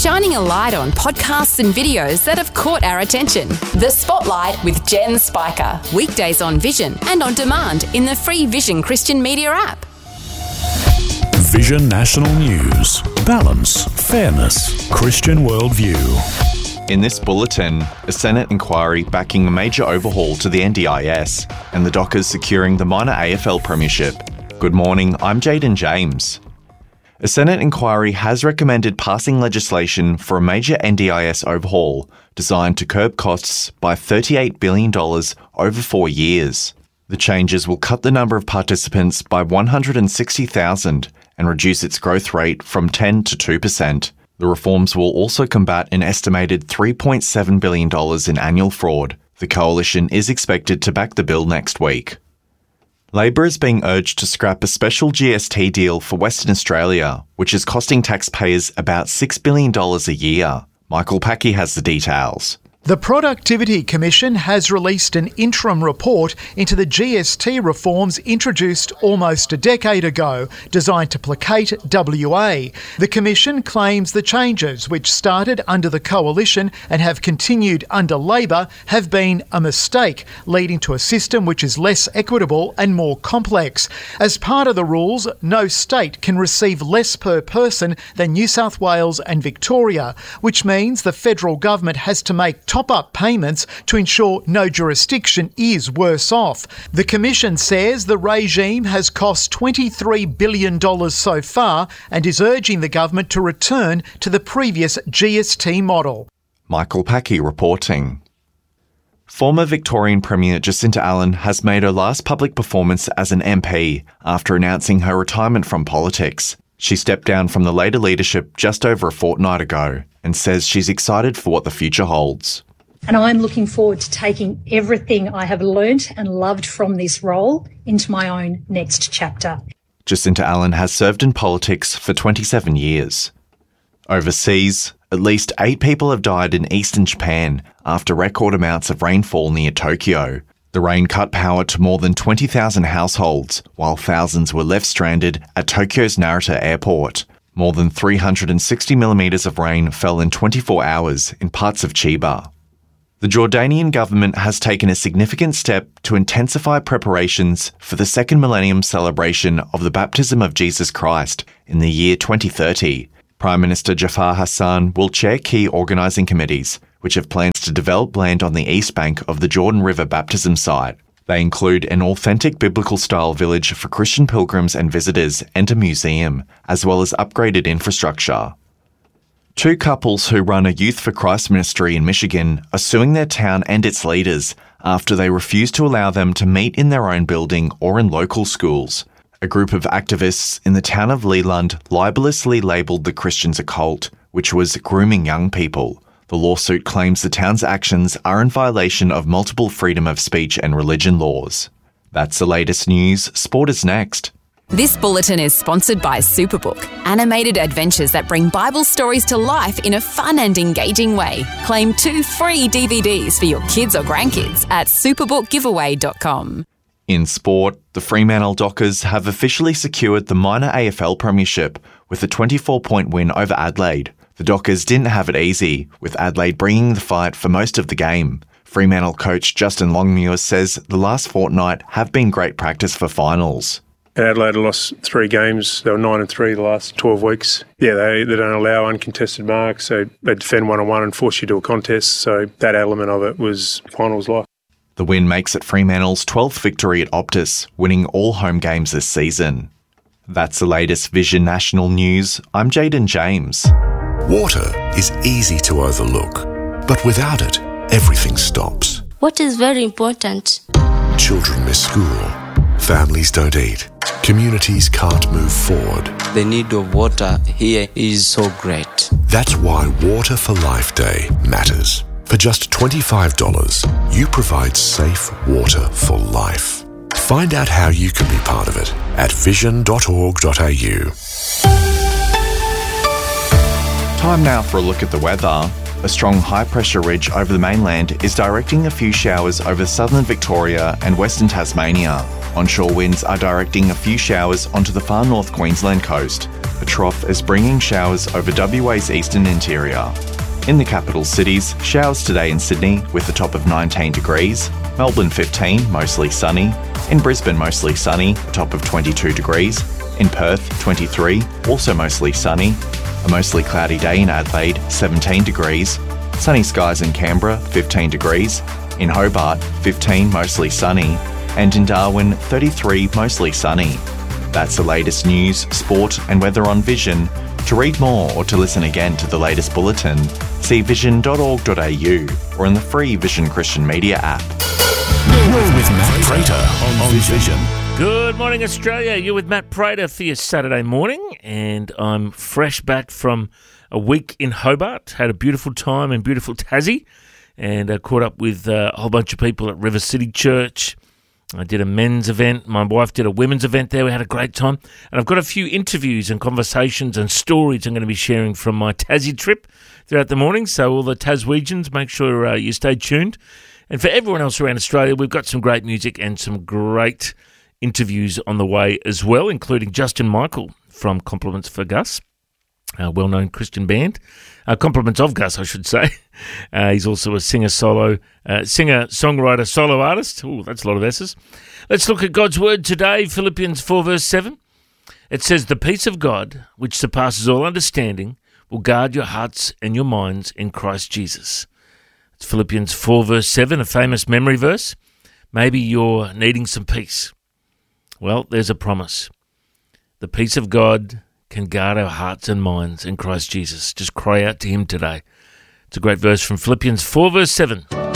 shining a light on podcasts and videos that have caught our attention. The Spotlight with Jen Spiker. Weekdays on Vision and on demand in the free Vision Christian Media app. Vision National News. Balance, fairness, Christian worldview. In this bulletin, a Senate inquiry backing a major overhaul to the NDIS and the Dockers securing the minor AFL premiership. Good morning, I'm Jaden James. A Senate inquiry has recommended passing legislation for a major NDIS overhaul designed to curb costs by $38 billion over 4 years. The changes will cut the number of participants by 160,000 and reduce its growth rate from 10 to 2%. The reforms will also combat an estimated $3.7 billion in annual fraud. The coalition is expected to back the bill next week. Labor is being urged to scrap a special GST deal for Western Australia, which is costing taxpayers about $6 billion a year. Michael Packy has the details. The Productivity Commission has released an interim report into the GST reforms introduced almost a decade ago, designed to placate WA. The Commission claims the changes, which started under the Coalition and have continued under Labor, have been a mistake, leading to a system which is less equitable and more complex. As part of the rules, no state can receive less per person than New South Wales and Victoria, which means the federal government has to make top-up payments to ensure no jurisdiction is worse off. The Commission says the regime has cost $23 billion so far and is urging the government to return to the previous GST model. Michael Packy reporting. Former Victorian Premier Jacinta Allen has made her last public performance as an MP after announcing her retirement from politics. She stepped down from the Labor leadership just over a fortnight ago and says she's excited for what the future holds. And I'm looking forward to taking everything I have learnt and loved from this role into my own next chapter. Jacinta Allen has served in politics for 27 years. Overseas, at least 8 people have died in eastern Japan after record amounts of rainfall near Tokyo. The rain cut power to more than 20,000 households, while thousands were left stranded at Tokyo's Narita Airport. More than 360 millimetres of rain fell in 24 hours in parts of Chiba. The Jordanian government has taken a significant step to intensify preparations for the second millennium celebration of the baptism of Jesus Christ in the year 2030. Prime Minister Jafar Hassan will chair key organising committees, which have plans to develop land on the east bank of the Jordan River baptism site. They include an authentic biblical-style village for Christian pilgrims and visitors and a museum, as well as upgraded infrastructure. 2 couples who run a Youth for Christ ministry in Michigan are suing their town and its leaders after they refuse to allow them to meet in their own building or in local schools. A group of activists in the town of Leland libelously labelled the Christians a cult, which was grooming young people. The lawsuit claims the town's actions are in violation of multiple freedom of speech and religion laws. That's the latest news. Sport is next. This bulletin is sponsored by Superbook, animated adventures that bring Bible stories to life in a fun and engaging way. Claim 2 free DVDs for your kids or grandkids at superbookgiveaway.com. In sport, the Fremantle Dockers have officially secured the minor AFL premiership with a 24-point win over Adelaide. The Dockers didn't have it easy, with Adelaide bringing the fight for most of the game. Fremantle coach Justin Longmuir says the last fortnight have been great practice for finals. Adelaide lost 3 games. They were 9-3 the last 12 weeks. Yeah, they don't allow uncontested marks, so they defend one-on-one and force you to a contest. So that element of it was finals life. The win makes it Fremantle's 12th victory at Optus, winning all home games this season. That's the latest Vision National News. I'm Jaden James. Water is easy to overlook, but without it, everything stops. What is very important? Children miss school. Families don't eat. Communities can't move forward. The need of water here is so great. That's why Water for Life Day matters. For just $25, you provide safe water for life. Find out how you can be part of it at vision.org.au. Time now for a look at the weather. A strong high-pressure ridge over the mainland is directing a few showers over southern Victoria and western Tasmania. Onshore winds are directing a few showers onto the far north Queensland coast. a trough is bringing showers over WA's eastern interior. In the capital cities, showers today in Sydney with a top of 19 degrees, Melbourne 15, mostly sunny, in Brisbane mostly sunny, a top of 22 degrees, in Perth 23, also mostly sunny, a mostly cloudy day in Adelaide 17 degrees, sunny skies in Canberra 15 degrees, in Hobart 15 mostly sunny, and in Darwin 33 mostly sunny. That's the latest news, sport and weather on Vision. To read more or to listen again to the latest bulletin, see vision.org.au or in the free Vision Christian Media app. You're with Matt Prater on Vision. Good morning, Australia. You're with Matt Prater for your Saturday morning, and I'm fresh back from a week in Hobart. Had a beautiful time in beautiful Tassie, and I caught up with a whole bunch of people at River City Church. I did a men's event. My wife did a women's event there. We had a great time. And I've got a few interviews and conversations and stories I'm going to be sharing from my Tassie trip throughout the morning. So all the Taswegians, make sure you stay tuned. And for everyone else around Australia, we've got some great music and some great interviews on the way as well, including Justin Michael from Compliments for Gus, a well-known Christian band. Compliments of Gus, I should say. He's also a singer-songwriter, solo artist. Oh, that's a lot of S's. Let's look at God's Word today, Philippians 4 verse 7. It says, "The peace of God, which surpasses all understanding, will guard your hearts and your minds in Christ Jesus." It's Philippians 4 verse 7, a famous memory verse. Maybe you're needing some peace. Well, there's a promise. The peace of God can guard our hearts and minds in Christ Jesus. Just cry out to him today. It's a great verse from Philippians 4 verse 7.